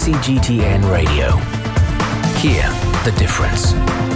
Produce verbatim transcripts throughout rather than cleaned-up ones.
C G T N Radio. Hear the difference.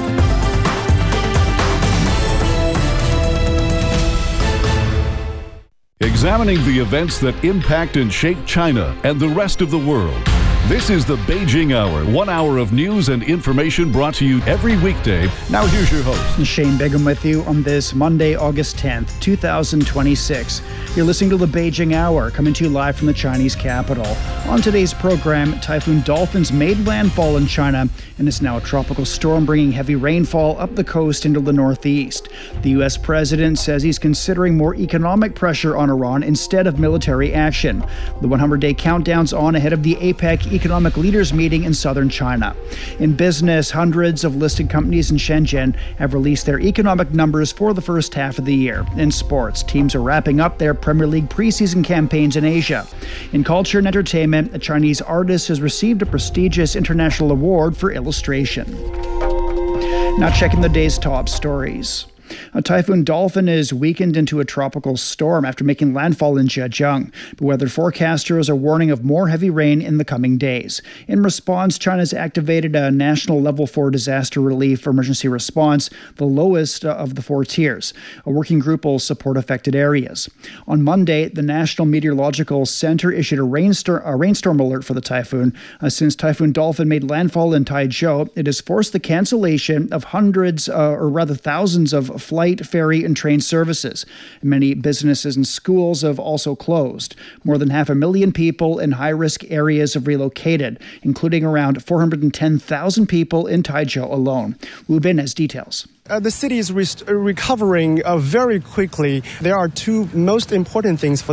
Examining the events that impact and shape China and the rest of the world. This is the Beijing Hour, one hour of news and information brought to you every weekday. Now here's your host. Shane Bigham with you on this Monday, August tenth, two thousand twenty-six. You're listening to the Beijing Hour, coming to you live from the Chinese capital. On today's program, Typhoon Dolphins made landfall in China and is now a tropical storm bringing heavy rainfall up the coast into the northeast. The U S president says he's considering more economic pressure on Iran instead of military action. The hundred-day countdown's on ahead of the APEC Economic Leaders meeting in southern China. In business, hundreds of listed companies in Shenzhen have released their economic numbers for the first half of the year. In sports, teams are wrapping up their Premier League preseason campaigns in Asia. In culture and entertainment, a Chinese artist has received a prestigious international award for illustration. Now checking the day's top stories. A Typhoon Dolphin is weakened into a tropical storm after making landfall in Zhejiang, but weather forecasters are warning of more heavy rain in the coming days. In response, China's activated a national level four disaster relief emergency response, the lowest of the four tiers. A working group will support affected areas. On Monday, the National Meteorological Center issued a rainstorm, a rainstorm alert for the typhoon. Uh, since Typhoon Dolphin made landfall in Taizhou, it has forced the cancellation of hundreds, uh, or rather thousands of flight, ferry, and train services. Many businesses and schools have also closed. More than half a million people in high-risk areas have relocated, including around four hundred ten thousand people in Taizhou alone. Wu Bin has details. Uh, the city is re- recovering uh, very quickly. There are two most important things for